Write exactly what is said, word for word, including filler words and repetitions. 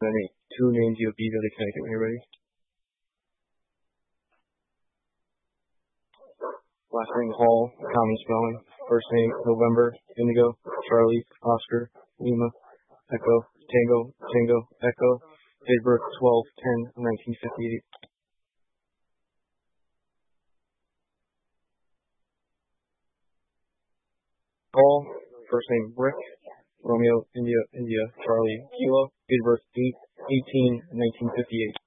Any two names you have B W Connecticut when you're ready. Last name Hall, common spelling. First name November, Indigo, Charlie, Oscar, Lima, Echo, Tango, Tango, Echo. Date of birth twelve ten nineteen fifty-eight. Hall, first name Rick, Romeo, India, India, Charlie, Kilo. Date of birth eight eighteen nineteen fifty-eight.